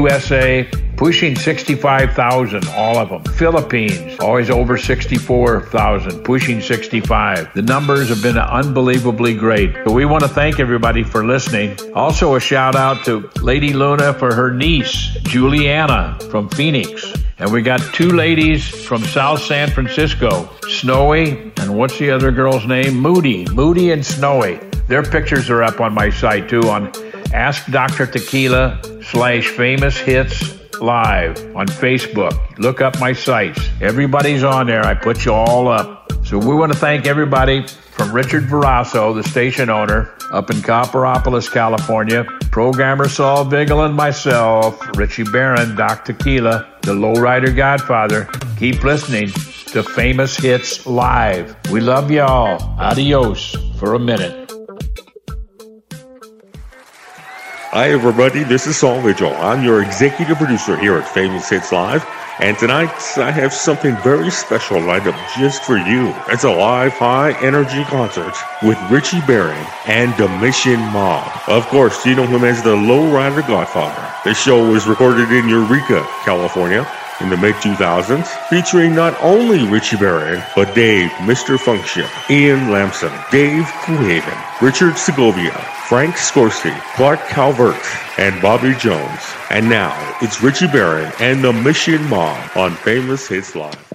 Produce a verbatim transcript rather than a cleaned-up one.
U S A, pushing sixty-five thousand, all of them. Philippines, always over sixty-four thousand, pushing sixty-five. The numbers have been unbelievably great. So we want to thank everybody for listening. Also a shout out to Lady Luna for her niece, Juliana from Phoenix. And we got two ladies from South San Francisco, Snowy, and what's the other girl's name? Moody. Moody and Snowy. Their pictures are up on my site too on Ask Doctor Tequila slash Famous Hits Live on Facebook. Look up my sites. Everybody's on there. I put you all up. So we want to thank everybody from Richard Verasso, the station owner, up in Copperopolis, California, programmer Saul Vigil and myself, Richie Barron, Doc Tequila, the Lowrider Godfather. Keep listening to Famous Hits Live. We love y'all. Adios for a minute. Hi everybody, this is Saul Vigil. I'm your executive producer here at Famous Hits Live, and tonight I have something very special lined up just for you. It's a live high-energy concert with Richie Barron and the Mission Mob. Of course, you know him as the Lowrider Godfather. The show was recorded in Eureka, California, in the mid two thousands, featuring not only Richie Barron, but Dave, Mister Function, Ian Lamson, Dave Kuhaven, Richard Segovia, Frank Scorsese, Clark Calvert, and Bobby Jones. And now, it's Richie Barron and the Mission Mob on Famous Hits Live.